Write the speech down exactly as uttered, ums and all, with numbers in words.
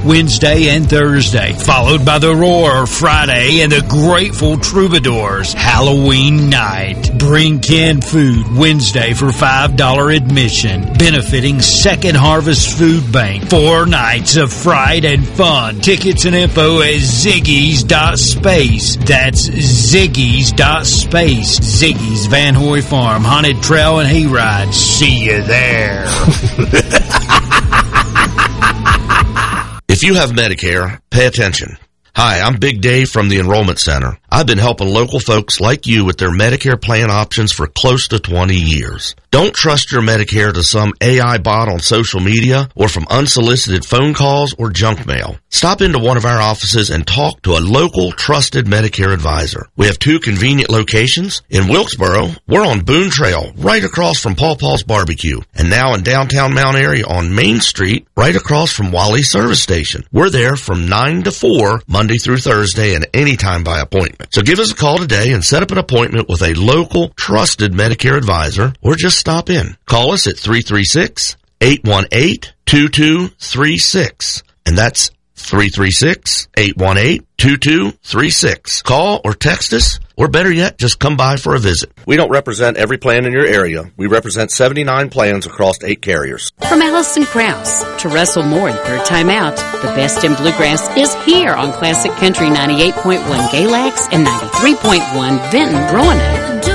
Wednesday and Thursday, followed by the Roar Friday and the Grateful Troubadours Halloween night. Bring canned food Wednesday for five dollars admission, benefiting Second Harvest Food Bank. Four nights of fright and fun. Tickets and info at ziggy's dot space. That's ziggy's dot space. Ziggy's Van Hoy Farm, Haunted Trail and Hayride. See you there. If you have Medicare, pay attention. Hi, I'm Big Dave from the Enrollment Center. I've been helping local folks like you with their Medicare plan options for close to twenty years. Don't trust your Medicare to some A I bot on social media or from unsolicited phone calls or junk mail. Stop into one of our offices and talk to a local, trusted Medicare advisor. We have two convenient locations. In Wilkesboro, we're on Boone Trail, right across from Paw Paw's Barbecue. And now in downtown Mount Airy on Main Street, right across from Wally's Service Station. We're there from nine to four, Monday through Thursday, and anytime by appointment. So give us a call today and set up an appointment with a local, trusted Medicare advisor, or just stop in. Call us at three three six, eight one eight, two two three six. And that's three three six, eight one eight, two two three six. Call or text us, or better yet, just come by for a visit. We don't represent every plan in your area. We represent seventy-nine plans across eight carriers. From Allison Krause to Russell Moore and Third Time Out, the best in bluegrass is here on Classic Country ninety-eight point one Galax and ninety-three point one Vinton Roanoke.